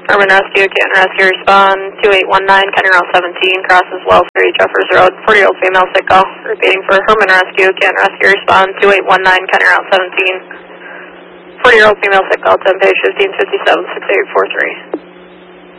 Herman Rescue, Canton Rescue, respond 2819, County Route 17, crosses Wells Street, Jeffers Road, 40-year-old female sick call. Repeating for Herman Rescue, Canton Rescue, respond 2819, County Route 17, 40-year-old female sick call, 10 page 1557, 6843.